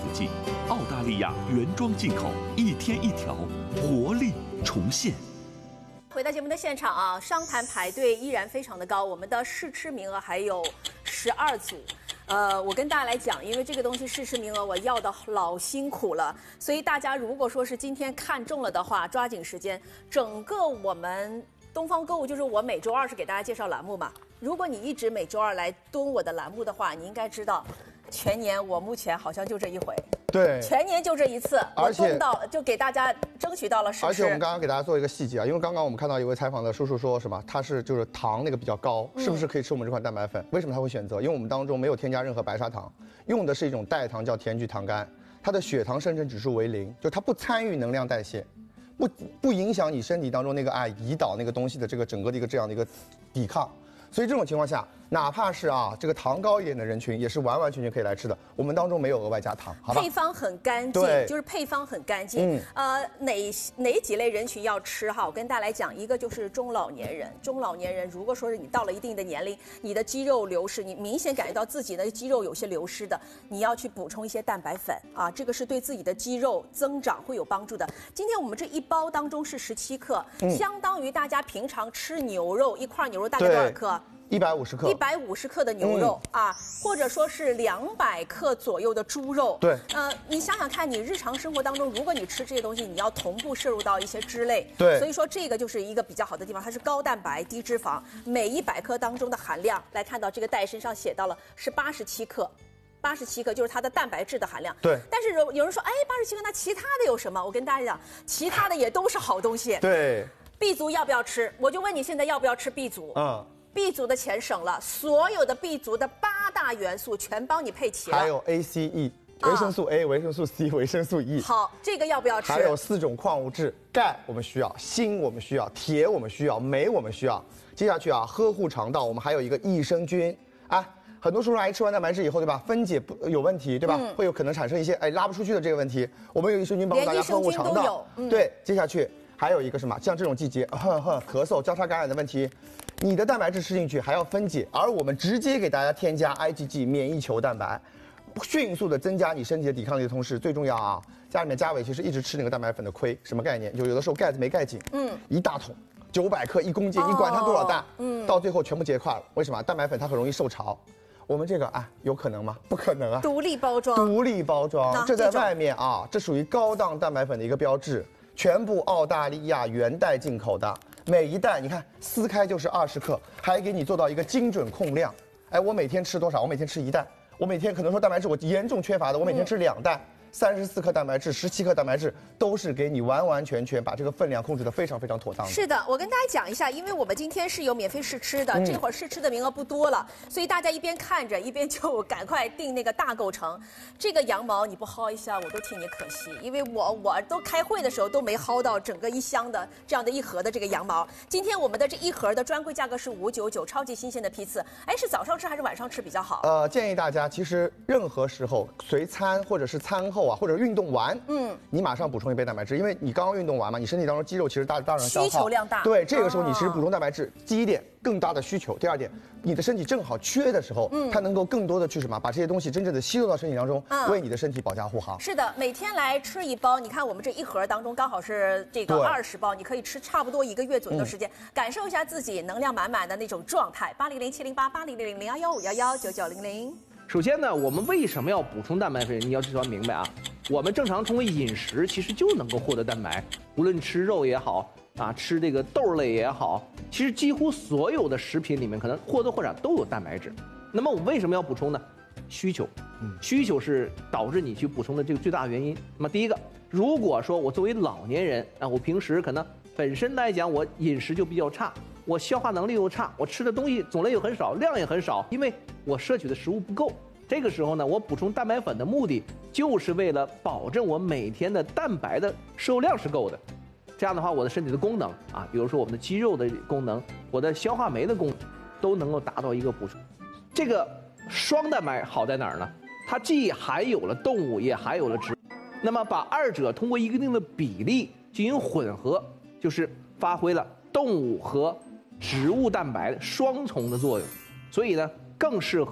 复剂，澳大利亚原装进口，一天一条，活力重现。 回到节目的现场啊，商谈排队依然非常的高，我们的试吃名额还有12组。我跟大家来讲，因为这个东西试吃名额我要的老辛苦了，所以大家如果说是今天看中了的话，抓紧时间。整个我们东方购物就是我每周二是给大家介绍栏目嘛。如果你一直每周二来蹲我的栏目的话，你应该知道，全年我目前好像就这一回。 对， 全年就这一次， 而且就给大家争取到了试吃。 而且我们刚刚给大家做一个细节啊，因为刚刚我们看到一位采访的叔叔说什么，他是就是糖那个比较高，是不是可以吃我们这款蛋白粉？为什么他会选择？因为我们当中没有添加任何白砂糖，用的是一种代糖叫甜菊糖苷，它的血糖生成指数为0，就它不参与能量代谢，不影响你身体当中那个胰岛那个东西的这个整个的一个这样的一个抵抗。所以这种情况下，哪怕是这个糖高一点的人群，也是完完全全可以来吃的。我们当中没有额外加糖，好吧？ 配方很干净，就是配方很干净。哪几类人群要吃哈？我跟大家来讲，一个就是中老年人。中老年人如果说是你到了一定的年龄，你的肌肉流失，你明显感觉到自己的肌肉有些流失的，你要去补充一些蛋白粉啊，这个是对自己的肌肉增长会有帮助的。今天我们这一包当中是17克，相当于大家平常吃牛肉一块牛肉大概多少克 ？150克 ，150克的牛肉啊，或者说是200克左右的猪肉。 对， 你想想看，你日常生活当中，如果你吃这些东西，你要同步摄入到一些脂类。 对， 所以说这个就是一个比较好的地方，它是高蛋白低脂肪，每100克当中的含量，来看到这个袋身上写到了是87克。87克就是它的蛋白质的含量。 对。 但是有人说，哎，87克，那其他的有什么？我跟大家讲，其他的也都是好东西。 对。 B 族要不要吃？我就问你，现在要不要吃 B 族？B 族的钱省了，所有的 B 族的8大元素全帮你配齐了， 还有 A、C、E， 维生素 A、维生素 C、维生素 E。 好，这个要不要吃？ 还有4种矿物质，钙我们需要，锌我们需要，铁我们需要，镁我们需要。接下去呵护肠道，我们还有一个益生菌啊。很多叔叔阿姨吃完蛋白质以后，对吧？分解有问题，对吧？会有可能产生一些拉不出去的这个问题。我们有益生菌帮大家呵护肠道。对，接下去还有一个什么？像这种季节，咳嗽、交叉感染的问题，你的蛋白质吃进去还要分解，而我们直接给大家添加 IgG 免疫球蛋白，迅速的增加你身体的抵抗力的同时，最重要啊，家里面家伟其实一直吃那个蛋白粉的亏，什么概念？就有的时候盖子没盖紧，一大桶900克1公斤，你管它多少大，到最后全部结块了。为什么？蛋白粉它很容易受潮。我们这个有可能吗？不可能啊！ 独立包装， 独立包装，这在外面这属于高档蛋白粉的一个标志，全部澳大利亚原袋进口的，每一袋你看撕开就是20克，还给你做到一个精准控量。我每天吃多少？我每天吃1袋，我每天可能说蛋白质我严重缺乏的，我每天吃2袋。34克蛋白质，17克蛋白质，都是给你完完全全把这个分量控制得非常非常妥当的。 是的，我跟大家讲一下，因为我们今天是有免费试吃的，这会儿试吃的名额不多了，所以大家一边看着一边就赶快订那个大购城。这个羊毛你不薅一下，我都替你可惜，因为我都开会的时候都没薅到整个一箱的这样的一盒的这个羊毛。今天我们的这一盒的专柜价格是599，超级新鲜的批次。是早上吃还是晚上吃比较好？ 建议大家其实任何时候随餐或者是餐后或者运动完，你马上补充一杯蛋白质，因为你刚刚运动完嘛，你身体当中肌肉其实大量消耗， 需求量大。 对，这个时候你其实补充蛋白质，第一点更大的需求，第二点你的身体正好缺的时候，它能够更多的去把这些东西真正的吸收到身体当中，为你的身体保驾护航。 是的，每天来吃一包，你看我们这一盒当中刚好是这个20包，你可以吃差不多1个月左右的时间，感受一下自己能量满满的那种状态。800-708-8000-011-511-9900。 首先呢，我们为什么要补充蛋白粉？你要知道明白啊。我们正常通过饮食其实就能够获得蛋白，无论吃肉也好吃这个豆类也好，其实几乎所有的食品里面可能或多或少都有蛋白质。那么我们为什么要补充呢？需求，需求是导致你去补充的这个最大原因。那么第一个，如果说我作为老年人我平时可能本身来讲我饮食就比较差，我消化能力又差，我吃的东西种类又很少，量也很少，因为我摄取的食物不够。这个时候呢，我补充蛋白粉的目的就是为了保证我每天的蛋白的摄入量是够的。这样的话，我的身体的功能比如说我们的肌肉的功能，我的消化酶的功能，都能够达到一个补充。这个双蛋白好在哪儿呢？它既含有了动物，也含有了植物。那么把二者通过一定的比例进行混合，就是发挥了动物和植物蛋白的双重的作用，所以呢，更适合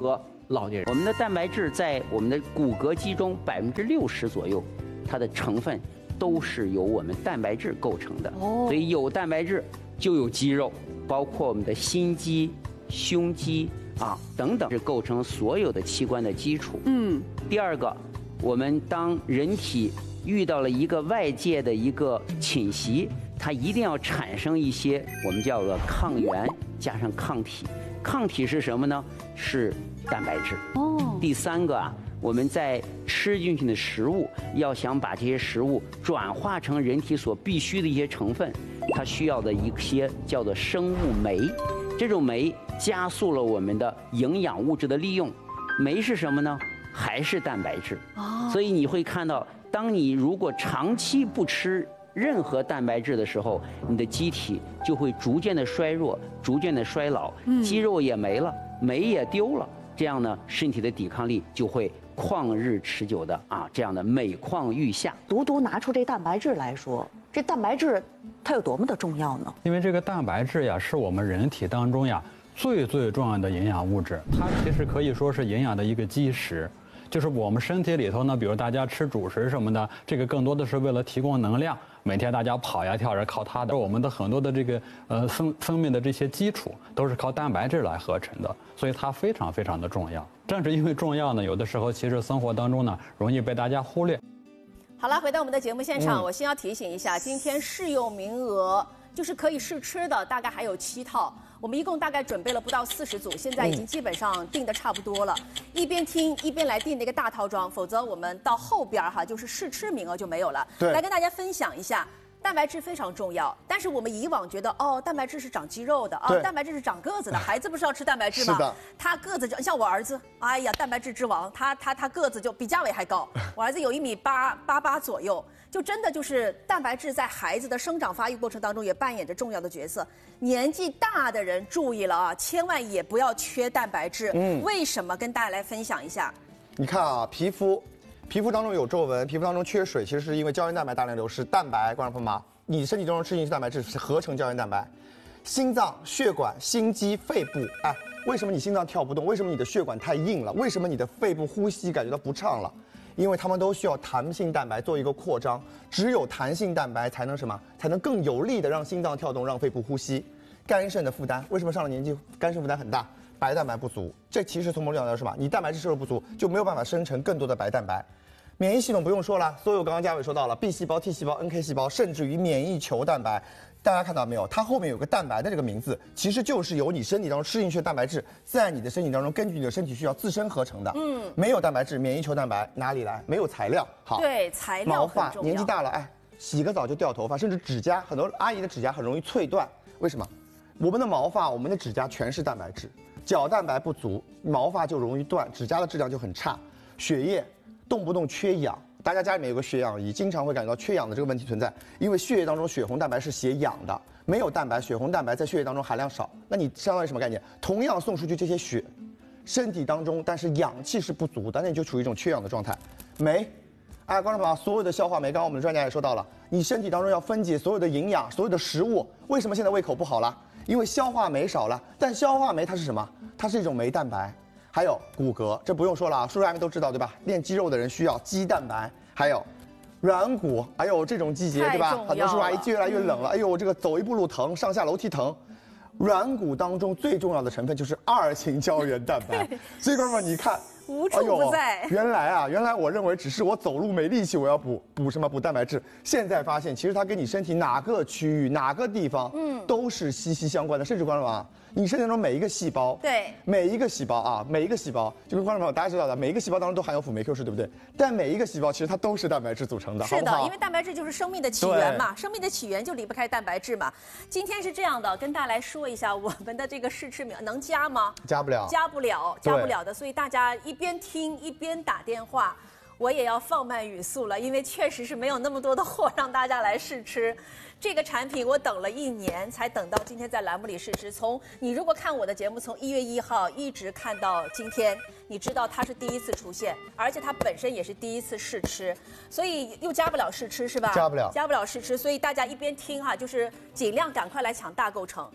老年人。 我们的蛋白质在我们的骨骼肌中60%左右，它的成分都是由我们蛋白质构成的。所以有蛋白质就有肌肉，包括我们的心肌、胸肌等等，是构成所有的器官的基础。第二个，我们当人体遇到了一个外界的一个侵袭，它一定要产生一些我们叫做抗原加上抗体。抗体是什么呢？是蛋白质。第三个我们在吃进去的食物，要想把这些食物转化成人体所必需的一些成分，它需要的一些叫做生物酶。这种酶加速了我们的营养物质的利用。酶是什么呢？还是蛋白质。所以你会看到，当你如果长期不吃任何蛋白质的时候，你的机体就会逐渐的衰弱，逐渐的衰老，肌肉也没了，酶也丢了，这样呢，身体的抵抗力就会旷日持久的这样的每况愈下。 独独拿出这蛋白质来说，这蛋白质它有多么的重要呢？ 因为这个蛋白质呀，是我们人体当中呀最重要的营养物质，它其实可以说是营养的一个基石。就是我们身体里头呢，比如大家吃主食什么的，这个更多的是为了提供能量。每天大家跑呀跳着靠它的，我们的很多的这个分泌的这些基础都是靠蛋白质来合成的，所以它非常的重要。正是因为重要呢，有的时候其实生活当中呢容易被大家忽略。 好了，回到我们的节目现场，我先要提醒一下，今天试用名额就是可以试吃的，大概还有7套。我们一共大概准备了不到40组，现在已经基本上定的差不多了。一边听一边来订那个大套装，否则我们到后边就是试吃名额就没有了。 对， 来跟大家分享一下。蛋白质非常重要，但是我们以往觉得蛋白质是长肌肉的蛋白质是长个子的，孩子不是要吃蛋白质吗？ 是的， 他个子就像我儿子，哎呀，蛋白质之王，他个子就比嘉伟还高，我儿子有1.88米左右，就真的就是蛋白质在孩子的生长发育过程当中也扮演着重要的角色。年纪大的人注意了千万也不要缺蛋白质。为什么？跟大家来分享一下。 你看皮肤当中有皱纹，皮肤当中缺水，其实是因为胶原蛋白大量流失。蛋白，观众朋友们，你身体当中吃进去蛋白质是合成胶原蛋白。心脏、血管、心肌、肺部，为什么你心脏跳不动？为什么你的血管太硬了？为什么你的肺部呼吸感觉到不畅了？因为它们都需要弹性蛋白做一个扩张，只有弹性蛋白才能什么？才能更有力的让心脏跳动，让肺部呼吸。肝肾的负担，为什么上了年纪肝肾负担很大？白蛋白不足，这其实从某种角度来说嘛，你蛋白质摄入不足，就没有办法生成更多的白蛋白。免疫系统不用说了，所有刚刚嘉伟说到了 B 细胞、T 细胞、NK 细胞，甚至于免疫球蛋白，大家看到没有？它后面有个蛋白的这个名字，其实就是由你身体当中吃进去的蛋白质，在你的身体当中根据你的身体需要自身合成的。没有蛋白质，免疫球蛋白哪里来？没有材料。好， 对，材料很重要。 毛发年纪大了，洗个澡就掉头发，甚至指甲，很多阿姨的指甲很容易脆断，为什么？我们的毛发、我们的指甲全是蛋白质，角蛋白不足，毛发就容易断，指甲的质量就很差。血液动不动缺氧，大家家里面有个血氧仪，经常会感觉到缺氧的这个问题存在，因为血液当中血红蛋白是写氧的，没有蛋白，血红蛋白在血液当中含量少，那你相当于什么概念？同样送出去这些血，身体当中但是氧气是不足的，那你就处于一种缺氧的状态。酶，观众朋友，所有的消化酶，刚刚我们的专家也说到了，你身体当中要分解所有的营养，所有的食物，为什么现在胃口不好了？因为消化酶少了，但消化酶它是什么？它是一种酶蛋白。还有骨骼，这不用说了，叔叔阿姨都知道对吧？练肌肉的人需要肌蛋白，还有软骨，这种季节对吧？很多叔叔阿姨越来越冷了，这个走一步路疼，上下楼梯疼。软骨当中最重要的成分就是2型胶原蛋白，所以观众们你看。 无处不在。 原来我认为只是我走路没力气，我要补什么补蛋白质。现在发现，其实它跟你身体哪个区域、哪个地方，都是息息相关的。甚至观众朋友，你身体当中每一个细胞， 对， 每一个细胞，就跟观众朋友大家知道的，每一个细胞当中都含有辅酶 Q 十，对不对？但每一个细胞其实它都是蛋白质组成的， 是的， 好不好？ 因为蛋白质就是生命的起源嘛，生命的起源就离不开蛋白质嘛。今天是这样的，跟大家来说一下我们的这个试吃名能加吗？ 加不了， 加不了的。所以大家一边听一边打电话，我也要放慢语速了，因为确实是没有那么多的货让大家来试吃。这个产品我等了1年才等到今天在栏目里试吃。你如果看我的节目，从1月1号一直看到今天，你知道它是第一次出现，而且它本身也是第一次试吃，所以又加不了试吃是吧？ 加不了试吃，所以大家一边听就是尽量赶快来抢大购成。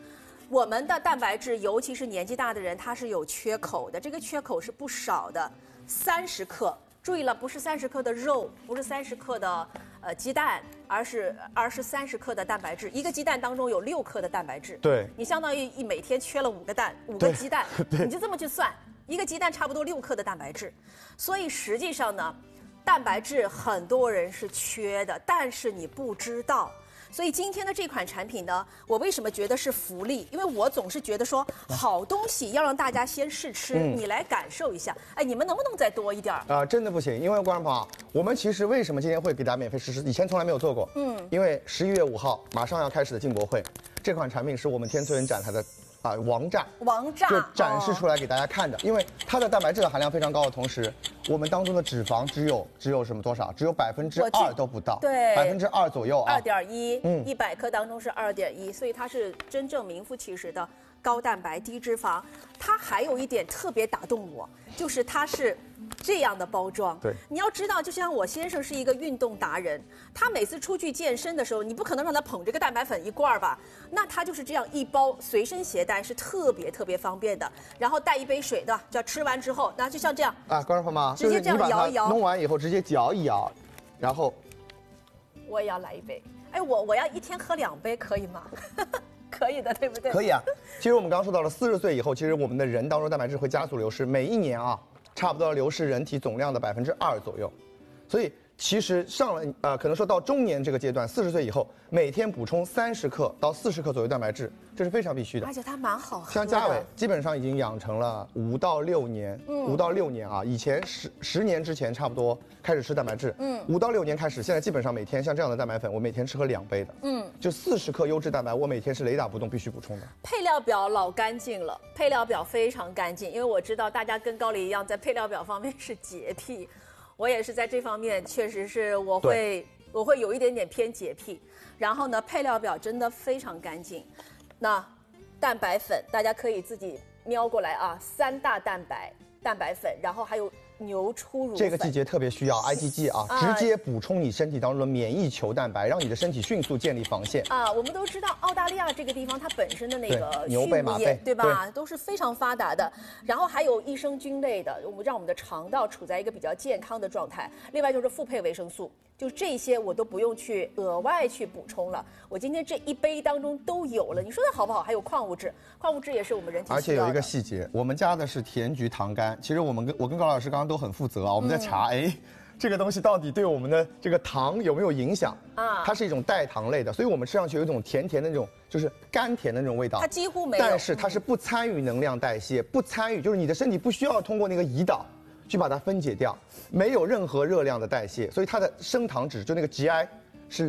我们的蛋白质，尤其是年纪大的人，它是有缺口的，这个缺口是不少的，30克。注意了，不是30克的肉，不是30克的鸡蛋，而是30克的蛋白质。一个鸡蛋当中有6克的蛋白质。 对， 你相当于每天缺了5个蛋，5个鸡蛋，你就这么去算，一个鸡蛋差不多6克的蛋白质。所以实际上呢，蛋白质很多人是缺的，但是你不知道。所以今天的这款产品呢，我为什么觉得是福利？因为我总是觉得说，好东西要让大家先试吃，你来感受一下。哎，你们能不能再多一点真的不行，因为观众朋友，我们其实为什么今天会给大家免费试吃？以前从来没有做过。因为11月5号马上要开始的进博会，这款产品是我们天赐人展台的。王炸就展示出来给大家看的，因为它的蛋白质的含量非常高的同时，我们当中的脂肪只有什么多少？只有2%都不到， 对 ，2%左右啊 ，2.1，100克当中是2.1，所以它是真正名副其实的高蛋白低脂肪。它还有一点特别打动我，就是它是这样的包装。 对， 你要知道，就像我先生是一个运动达人，他每次出去健身的时候，你不可能让他捧这个蛋白粉一罐吧？那他就是这样一包随身携带，是特别方便的。然后带一杯水的，就吃完之后，那就像这样观众朋友们， 直接这样摇一摇， 弄完以后直接搅一摇，然后我也要来一杯。哎，我要一天喝2杯，可以吗？可以的，对不对？ 可以啊。其实我们刚刚说到了40岁以后，其实我们的人当中蛋白质会加速流失，每一年差不多流失人体总量的2%左右，所以其实上了可能说到中年这个阶段，40岁以后，每天补充30克到40克左右蛋白质，这是非常必须的。 而且它蛮好喝的。 像嘉伟基本上已经养成了5到6年，5到6年以前10年之前差不多开始吃蛋白质，5到6年开始，现在基本上每天像这样的蛋白粉，我每天吃喝2杯的，就40克优质蛋白，我每天是雷打不动必须补充的。 配料表老干净了，配料表非常干净，因为我知道大家跟高丽一样，在配料表方面是洁癖。我也是在这方面，确实是我会有一点点偏洁癖。然后呢，配料表真的非常干净。那蛋白粉大家可以自己瞄过来3大蛋白粉，然后还有牛初乳粉。 这个季节特别需要 IgG 直接补充你身体当中的免疫球蛋白，让你的身体迅速建立防线。 我们都知道澳大利亚这个地方它本身的那个牛背马背， 对吧？都是非常发达的。然后还有益生菌类的，让我们的肠道处在一个比较健康的状态。另外就是复配维生素，就这些我都不用去额外去补充了。我今天这一杯当中都有了，你说的好不好？还有矿物质，矿物质也是我们人体需要的。 而且有一个细节，我们加的是甜菊糖苷。其实我跟高老师刚刚都很负责我们在查，这个东西到底对我们的这个糖有没有影响它是一种代糖类的，所以我们吃上去有一种甜甜的那种，就是甘甜的那种味道。 它几乎没有， 但是它是不参与能量代谢，不参与，就是你的身体不需要通过那个胰岛去把它分解掉，没有任何热量的代谢，所以它的升糖值就那个 GI 是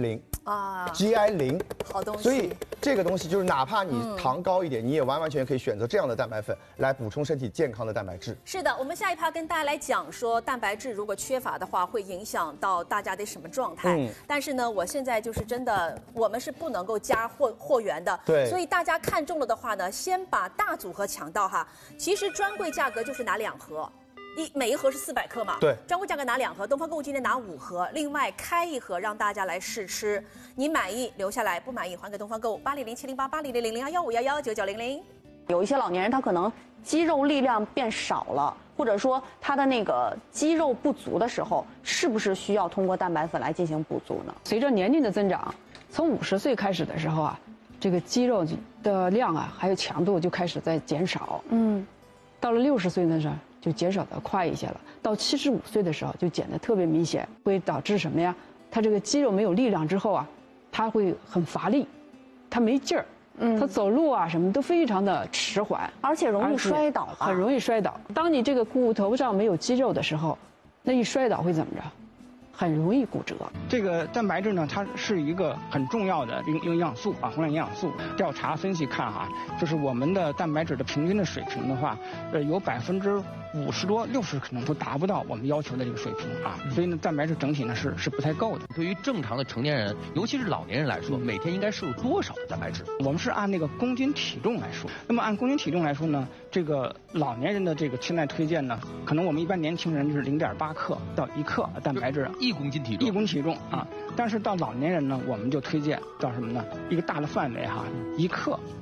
0GI 0， 好东西。 所以这个东西就是哪怕你糖高一点，你也完完全全可以选择这样的蛋白粉来补充身体健康的蛋白质。 是的，我们下一趴跟大家来讲说，蛋白质如果缺乏的话，会影响到大家的什么状态。但是呢，我现在就是真的，我们是不能够加货源的。 对。 所以大家看中了的话呢，先把大组合抢到哈。其实专柜价格就是拿2盒。每一盒是400克嘛？ 对， 专柜价格拿2盒，东方购物今天拿5盒，另外开1盒让大家来试吃，你满意留下来，不满意还给东方购物800-708-8000-011511-9900。 有一些老年人他可能肌肉力量变少了，或者说他的那个肌肉不足的时候，是不是需要通过蛋白粉来进行补足呢？ 随着年龄的增长，从50岁开始的时候这个肌肉的量还有强度就开始在减少。到了60岁的时候就减少的快一些了，到75岁的时候就减得特别明显，会导致什么呀？他这个肌肉没有力量之后他会很乏力，他没劲儿，他走路什么都非常的迟缓， 而且容易摔倒吧？ 很容易摔倒。当你这个骨头上没有肌肉的时候，那一摔倒会怎么着？很容易骨折。 这个蛋白质呢，它是一个很重要的营养素宏量营养素。调查分析看就是我们的蛋白质的平均的水平的话，有50%多、60%可能都达不到我们要求的这个水平所以呢，蛋白质整体呢是不太够的。 对于正常的成年人，尤其是老年人来说，每天应该摄入多少的蛋白质？ 我们是按那个公斤体重来说。那么按公斤体重来说呢，这个老年人的这个现在推荐呢，可能我们一般年轻人就是0.8克到1克蛋白质 ，1公斤体重，1 公斤体重但是到老年人呢，我们就推荐到什么呢？一个大的范围1克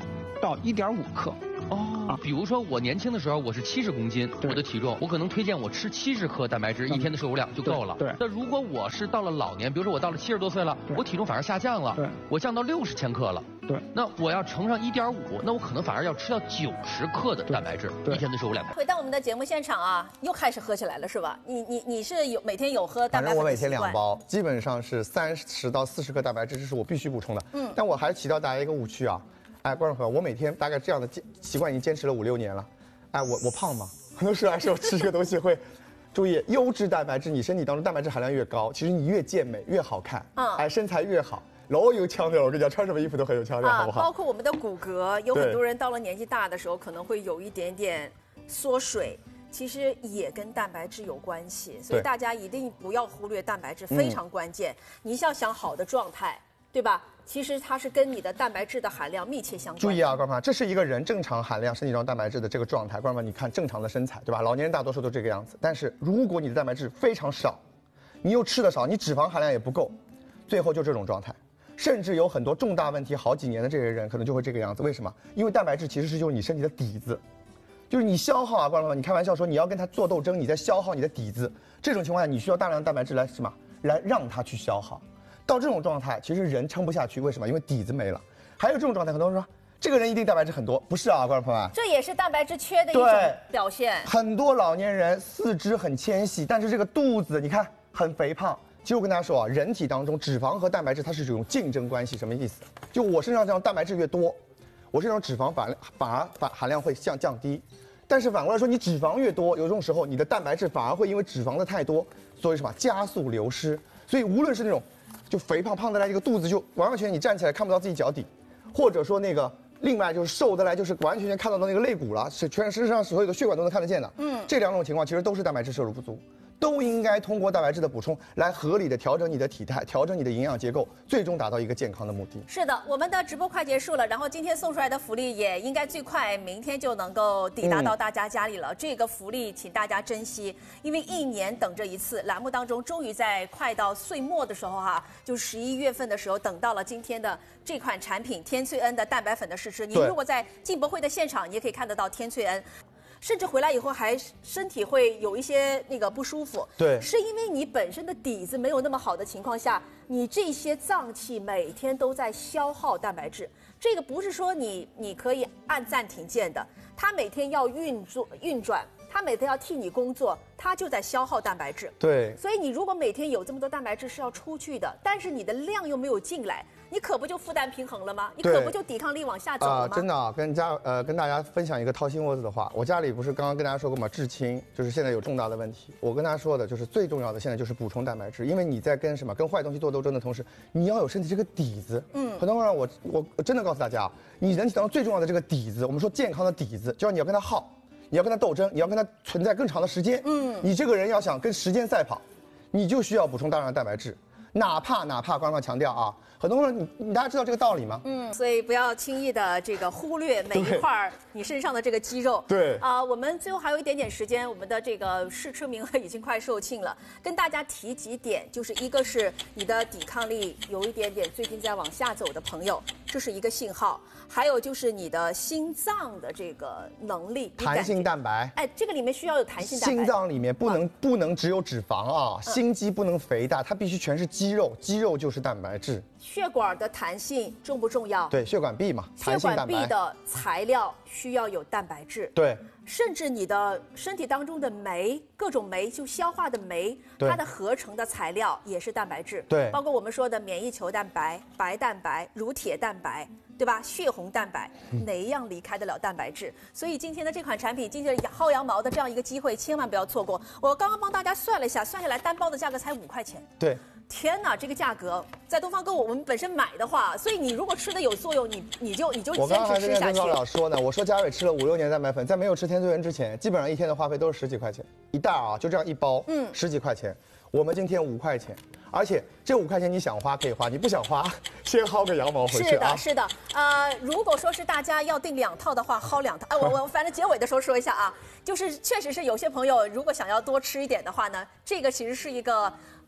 到1.5克。 哦，比如说我年轻的时候我是70公斤， 对我的体重，我可能推荐我吃70克蛋白质，一天的摄入量就够了。 对。 那如果我是到了老年，比如说我到了70多岁了，我体重反而下降了， 对， 我降到60千克了。 对。 那我要乘上1.5，那我可能反而要吃到90克的蛋白质，一天的摄入量。 回到我们的节目现场啊，又开始喝起来了是吧？你是每天有喝蛋白粉的习惯？ 反正我每天2包，基本上是30到40克蛋白质，这是我必须补充的。但我还是提到大家一个误区啊。哎，观众朋友，我每天大概这样的习惯已经坚持了5、6年了。哎，我胖吗？很多时候还是我吃这个东西会，注意优质蛋白质，你身体当中蛋白质含量越高，其实你越健美越好看，哎，身材越好，老有腔调。我跟你讲，穿什么衣服都很有腔调，好不好？ 包括我们的骨骼，有很多人到了年纪大的时候可能会有一点点缩水。其实也跟蛋白质有关系，所以大家一定不要忽略蛋白质，非常关键。你要想好的状态，对吧？其实它是跟你的蛋白质的含量密切相关。 注意啊，观众朋友，这是一个人正常含量身体中蛋白质的这个状态。观众朋友，你看正常的身材，对吧？老年人大多数都这个样子。但是如果你的蛋白质非常少，你又吃的少，你脂肪含量也不够，最后就这种状态。甚至有很多重大问题好几年的这些人，可能就会这个样子。为什么？因为蛋白质其实是就是你身体的底子。就是你消耗啊，观众朋友，你开玩笑说你要跟它做斗争，你在消耗你的底子。这种情况下，你需要大量的蛋白质来什么？来让它去消耗。到这种状态，其实人撑不下去，为什么？因为底子没了。还有这种状态，很多人说这个人一定蛋白质很多，不是啊，观众朋友们， 这也是蛋白质缺的一种表现。 很多老年人四肢很纤细，但是这个肚子你看很肥胖。其实我跟大家说啊，人体当中脂肪和蛋白质它是这种竞争关系，什么意思？就我身上这样蛋白质越多，我身上脂肪反而含量会降低。但是反过来说，你脂肪越多，有这种时候你的蛋白质反而会因为脂肪的太多，所以什么加速流失。所以无论是那种就肥胖的来，这个肚子就完完全你站起来看不到自己脚底，或者说那个另外就是瘦的来，就是完全看到的那个肋骨了，是全身上所有的血管都能看得见的。这2种情况其实都是蛋白质摄入不足。都应该通过蛋白质的补充来合理的调整你的体态，调整你的营养结构，最终达到一个健康的目的。 是的，我们的直播快结束了，然后今天送出来的福利也应该最快明天就能够抵达到大家家里了。这个福利请大家珍惜，因为1年等这一次，栏目当中终于在快到岁末的时候就11月份的时候等到了今天的这款产品天萃恩的蛋白粉的试吃。你如果在进博会的现场，你也可以看得到天萃恩。甚至回来以后还身体会有一些那个不舒服， 对， 是因为你本身的底子没有那么好的情况下，你这些脏器每天都在消耗蛋白质。这个不是说你可以按暂停键的，它每天要运转，它每天要替你工作，它就在消耗蛋白质。 对， 所以你如果每天有这么多蛋白质是要出去的，但是你的量又没有进来，你可不就负担平衡了吗？你可不就抵抗力往下走了吗？ 真的啊，跟大家分享一个掏心窝子的话，我家里不是刚刚跟大家说过吗？至亲就是现在有重大的问题，我跟他说的就是最重要的现在就是补充蛋白质，因为你在跟坏东西做斗争的同时，你要有身体这个底子。很多人我真的告诉大家，你人体当中最重要的这个底子，我们说健康的底子，就是你要跟他耗。你要跟他斗争，你要跟他存在更长的时间。你这个人要想跟时间赛跑，你就需要补充大量的蛋白质。哪怕官方强调啊，很多人你大家知道这个道理吗？ 所以不要轻易的这个忽略每一块你身上的这个肌肉。 对我们最后还有一点点时间，我们的这个试吃名额已经快售罄了，跟大家提几点，就是一个是你的抵抗力有一点点最近在往下走的朋友，这是一个信号。还有就是你的心脏的这个能力， 弹性蛋白， 这个里面需要有弹性蛋白。 心脏里面不能只有脂肪啊，心肌不能肥大，它必须全是肌肉，肌肉就是蛋白质。 血管的弹性重不重要？ 对，血管壁嘛，弹性蛋白。 血管壁的材料需要有蛋白质。 对。 甚至你的身体当中的酶，各种酶就消化的酶，它的合成的材料也是蛋白质。 对。 包括我们说的免疫球蛋白、白蛋白、乳铁蛋白。对吧？血红蛋白哪一样离开得了蛋白质？所以今天的这款产品，今天薅羊毛的这样一个机会，千万不要错过。我刚刚帮大家算了一下，算下来单包的价格才5块钱。 对， 天哪，这个价格在东方购物我们本身买的话，所以你如果吃的有作用，你就坚持吃下去。 我刚刚还跟高老说呢，我说佳伟吃了5、6年蛋白粉，在没有吃天萃恩之前，基本上一天的花费都是10几块钱一袋啊，就这样一包，10几块钱。我们今天5块钱。而且这5块钱你想花可以花，你不想花，先薅个羊毛回去啊。 是的，如果说是大家要订2套的话，薅2套。我反正结尾的时候说一下啊，就是确实是有些朋友如果想要多吃一点的话呢，这个其实是一个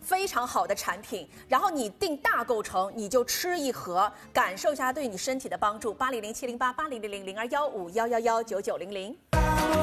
非常好的产品，然后你订大构成，你就吃一盒，感受一下对你身体的帮助。8007088000021511119900。